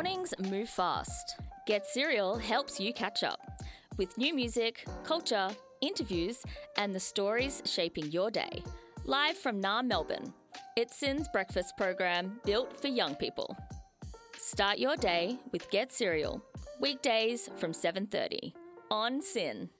Mornings move fast. Get Serial helps you catch up with new music, culture, interviews, and the stories shaping your day. Live from NAR Melbourne, it's SYN's breakfast program built for young people. Start your day with Get Serial, weekdays from 7:30 on SYN.